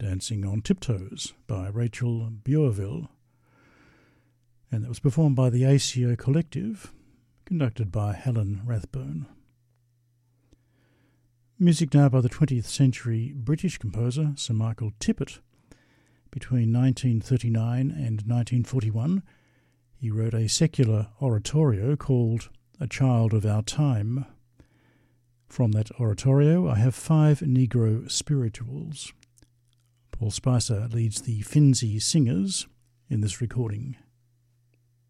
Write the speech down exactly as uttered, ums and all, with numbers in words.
Dancing on Tiptoes by Rachel Beuerville, and that was performed by the A C O Collective, conducted by Helen Rathbone. Music now by the twentieth century British composer Sir Michael Tippett. Between nineteen thirty-nine and nineteen forty-one, he wrote a secular oratorio called A Child of Our Time. From that oratorio, I have five Negro spirituals. Paul Spicer leads the Finzi Singers in this recording.